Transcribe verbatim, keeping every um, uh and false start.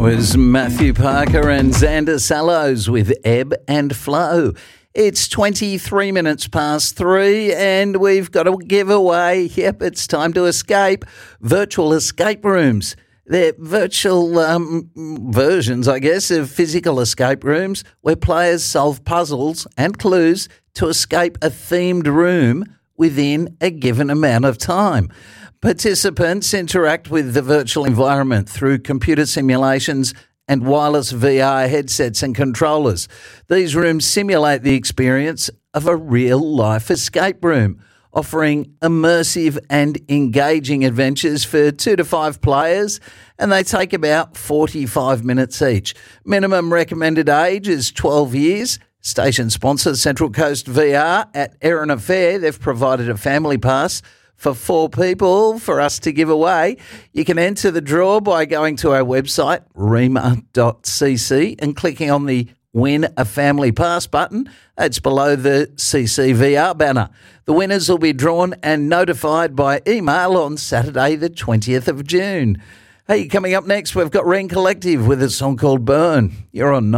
Was Matthew Parker and Xander Sallows with Ebb and Flow. It's twenty-three minutes past three and we've got a giveaway. Yep, it's time to escape. Virtual escape rooms. They're virtual um, versions, I guess, of physical escape rooms where players solve puzzles and clues to escape a themed room within a given amount of time. Participants interact with the virtual environment through computer simulations and wireless V R headsets and controllers. These rooms simulate the experience of a real-life escape room, offering immersive and engaging adventures for two to five players, and they take about forty-five minutes each. Minimum recommended age is twelve years. Station sponsor Central Coast V R at Erin Affair. They've provided a family pass for four people for us to give away. You can enter the draw by going to our website, rema dot c c, and clicking on the Win a Family Pass button. It's below the C C V R banner. The winners will be drawn and notified by email on Saturday the twentieth of June. Hey, coming up next, we've got Ren Collective with a song called Burn. You're on